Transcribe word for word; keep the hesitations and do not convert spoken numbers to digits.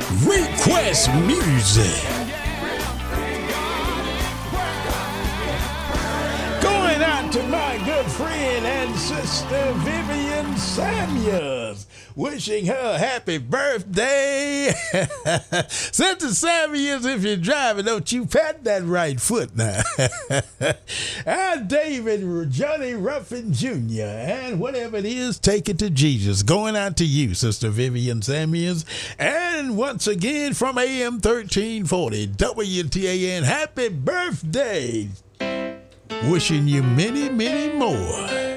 Request music. Going out to my good friend and sister Vivian Samuels. Wishing her happy birthday. Sister Samuels, if you're driving, don't you pat that right foot now. And David, Johnny Ruffin Junior And whatever it is, take it to Jesus. Going out to you, Sister Vivian Samuels. And once again from A M thirteen forty W T A N, happy birthday. Wishing you many, many more.